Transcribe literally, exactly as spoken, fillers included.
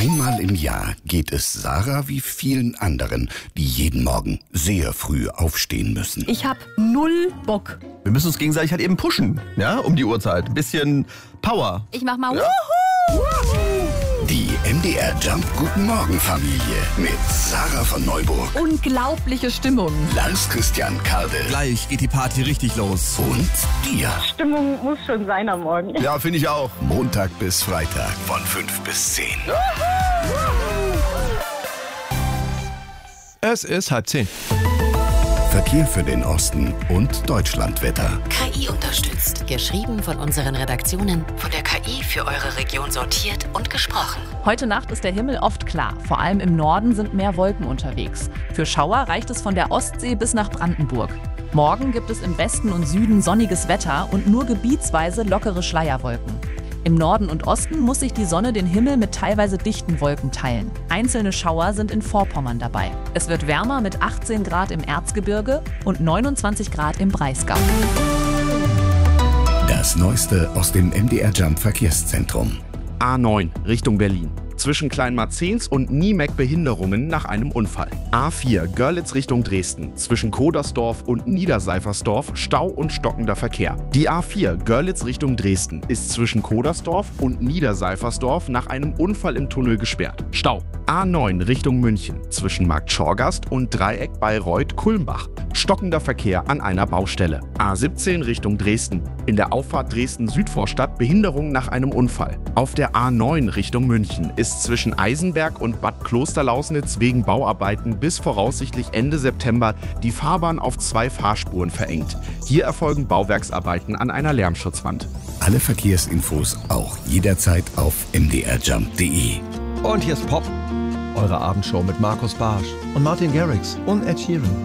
Einmal im Jahr geht es Sarah wie vielen anderen, die jeden Morgen sehr früh aufstehen müssen. Ich hab null Bock. Wir müssen uns gegenseitig halt eben pushen, ja, um die Uhrzeit. Ein bisschen Power. Ich mach mal Ja. Wuhu! Die M D R Jump Guten Morgen Familie mit Sarah von Neuburg, Unglaubliche Stimmung. Lars Christian Kade Gleich geht die Party richtig los. und dir. Stimmung muss schon sein am Morgen. Ja, finde ich auch. Montag bis Freitag von fünf bis zehn. Es ist halb zehn. Verkehr für den Osten und Deutschlandwetter. K I unterstützt. Geschrieben von unseren Redaktionen, von der K I für eure Region sortiert und gesprochen. Heute Nacht ist der Himmel oft klar. Vor allem im Norden sind mehr Wolken unterwegs. Für Schauer reicht es von der Ostsee bis nach Brandenburg. Morgen gibt es im Westen und Süden sonniges Wetter und nur gebietsweise lockere Schleierwolken. Im Norden und Osten muss sich die Sonne den Himmel mit teilweise dichten Wolken teilen. Einzelne Schauer sind in Vorpommern dabei. Es wird wärmer mit achtzehn Grad im Erzgebirge und neunundzwanzig Grad im Breisgau. Das Neueste aus dem M D R Jump Verkehrszentrum. A neun Richtung Berlin. Zwischen Kleinmarzens und Niemeck Behinderungen nach einem Unfall. A vier Görlitz Richtung Dresden. Zwischen Kodersdorf und Niederseifersdorf Stau und stockender Verkehr. Die A vier Görlitz Richtung Dresden ist zwischen Kodersdorf und Niederseifersdorf nach einem Unfall im Tunnel gesperrt. Stau. A neun Richtung München. Zwischen Markt Schorgast und Dreieck Bayreuth-Kulmbach. Stockender Verkehr an einer Baustelle. A siebzehn Richtung Dresden. In der Auffahrt Dresden-Südvorstadt Behinderung nach einem Unfall. Auf der A neun Richtung München ist zwischen Eisenberg und Bad Klosterlausnitz wegen Bauarbeiten bis voraussichtlich Ende September die Fahrbahn auf zwei Fahrspuren verengt. Hier erfolgen Bauwerksarbeiten an einer Lärmschutzwand. Alle Verkehrsinfos auch jederzeit auf m d r jump punkt d e. Und hier ist Pop, eure Abendshow mit Markus Barsch und Martin Garrix und Ed Sheeran.